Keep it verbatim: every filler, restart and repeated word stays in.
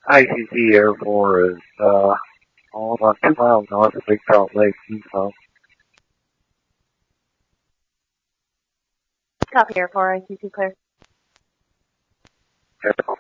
I C C Air four is uh, all about two miles north of Big Trout Lake, Utah. Copy Air four, I C C clear. Okay.